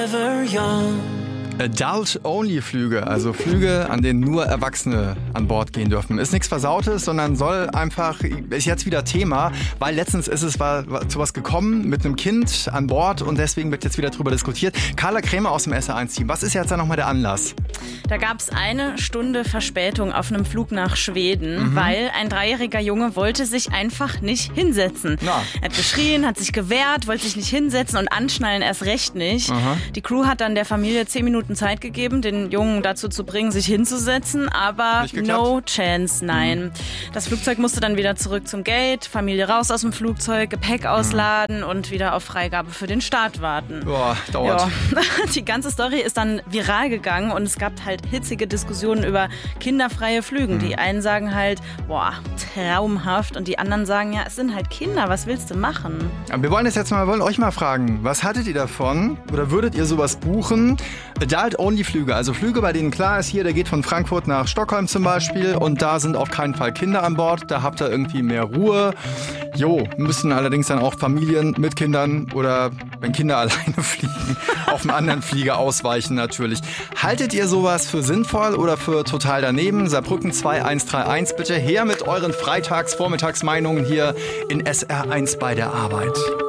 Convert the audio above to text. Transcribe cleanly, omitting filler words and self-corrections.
Adult-Only-Flüge, also Flüge, an denen nur Erwachsene an Bord gehen dürfen. Ist nichts Versautes, sondern ist jetzt wieder Thema, weil letztens war zu was gekommen mit einem Kind an Bord und deswegen wird jetzt wieder drüber diskutiert. Carla Krämer aus dem SR1-Team, was ist jetzt da nochmal der Anlass? Da gab es 1 Stunde Verspätung auf einem Flug nach Schweden, weil ein 3-jähriger Junge wollte sich einfach nicht hinsetzen. Na. Er hat geschrien, hat sich gewehrt, wollte sich nicht hinsetzen und anschnallen erst recht nicht. Aha. Die Crew hat dann der Familie 10 Minuten Zeit gegeben, den Jungen dazu zu bringen, sich hinzusetzen, aber no chance, nein. Das Flugzeug musste dann wieder zurück zum Gate, Familie raus aus dem Flugzeug, Gepäck ausladen und wieder auf Freigabe für den Start warten. Boah, dauert. Ja. Die ganze Story ist dann viral gegangen und es gab halt hitzige Diskussionen über kinderfreie Flüge. Die einen sagen halt, boah, traumhaft, und die anderen sagen, ja, es sind halt Kinder, was willst du machen? Aber wir wollen euch mal fragen, was hattet ihr davon oder würdet ihr sowas buchen? Adult-Only-Flüge, also Flüge, bei denen klar ist, hier, der geht von Frankfurt nach Stockholm zum Beispiel und da sind auf keinen Fall Kinder an Bord, da habt ihr irgendwie mehr Ruhe. Müssen allerdings dann auch Familien mit Kindern oder wenn Kinder alleine fliegen, auf einen anderen Flieger ausweichen natürlich. Haltet ihr sowas für sinnvoll oder für total daneben? Saarbrücken 2131, bitte her mit euren Freitags-Vormittagsmeinungen hier in SR1 bei der Arbeit.